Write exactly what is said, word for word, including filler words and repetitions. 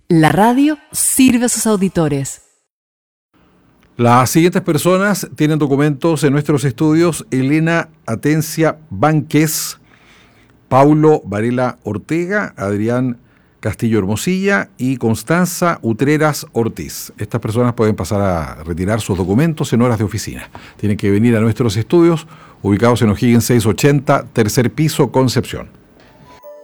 La radio sirve a sus auditores. Las siguientes personas tienen documentos en nuestros estudios: Elena Atencia Bánquez, Paulo Varela Ortega, Adrián Castillo Hermosilla y Constanza Utreras Ortiz. Estas personas pueden pasar a retirar sus documentos en horas de oficina. Tienen que venir a nuestros estudios, ubicados en O'Higgins seiscientos ochenta, tercer piso, Concepción.